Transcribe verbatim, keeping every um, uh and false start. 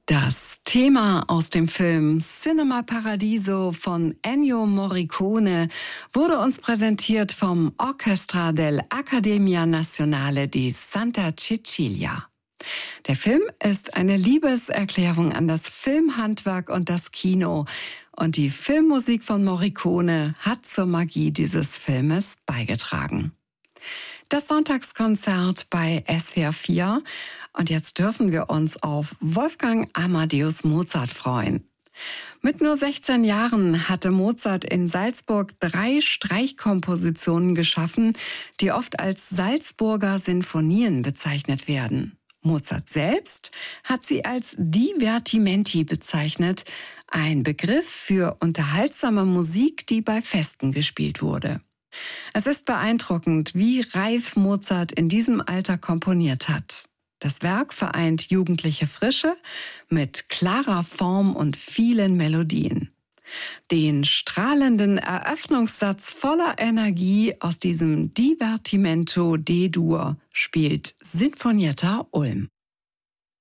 Das Thema aus dem Film Cinema Paradiso von Ennio Morricone wurde uns präsentiert vom Orchestra dell'Accademia Nazionale di Santa Cecilia. Der Film ist eine Liebeserklärung an das Filmhandwerk und das Kino. Und die Filmmusik von Morricone hat zur Magie dieses Filmes beigetragen. Das Sonntagskonzert bei S W R vier. Und jetzt dürfen wir uns auf Wolfgang Amadeus Mozart freuen. Mit nur sechzehn Jahren hatte Mozart in Salzburg drei Streichkompositionen geschaffen, die oft als Salzburger Sinfonien bezeichnet werden. Mozart selbst hat sie als Divertimenti bezeichnet, ein Begriff für unterhaltsame Musik, die bei Festen gespielt wurde. Es ist beeindruckend, wie reif Mozart in diesem Alter komponiert hat. Das Werk vereint jugendliche Frische mit klarer Form und vielen Melodien. Den strahlenden Eröffnungssatz voller Energie aus diesem Divertimento D-Dur spielt Sinfonietta Ulm.